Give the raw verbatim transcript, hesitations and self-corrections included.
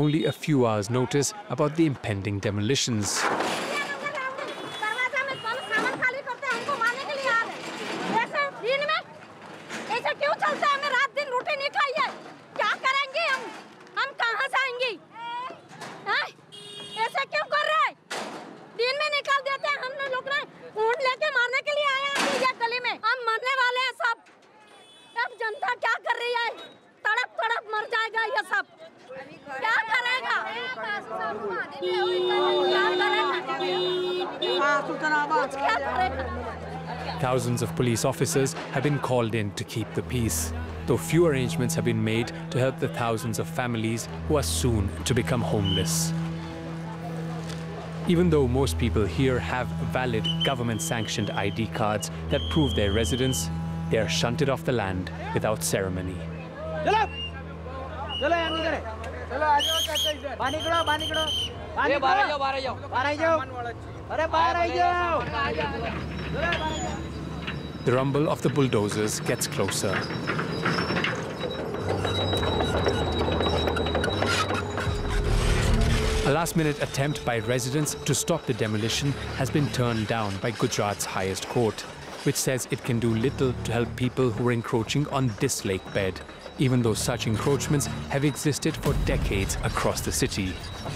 only a few hours' notice about the impending demolitions. जनता क्या कर रही है? तड़प तड़प मर जाएगा ये सब। क्या करेगा? क्या करेगा? Thousands of police officers have been called in to keep the peace, though few arrangements have been made to help the thousands of families who are soon to become homeless. Even though most people here have valid government-sanctioned I D cards that prove their residence, they are shunted off the land without ceremony. The rumble of the bulldozers gets closer. A last-minute attempt by residents to stop the demolition has been turned down by Gujarat's highest court, which says it can do little to help people who are encroaching on this lake bed, even though such encroachments have existed for decades across the city.